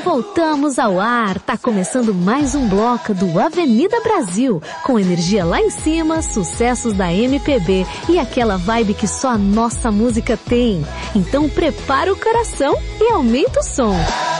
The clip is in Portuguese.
Voltamos ao ar, tá começando mais um bloco do Avenida Brasil, com energia lá em cima, sucessos da MPB e aquela vibe que só a nossa música tem. Então prepara o coração e aumenta o som.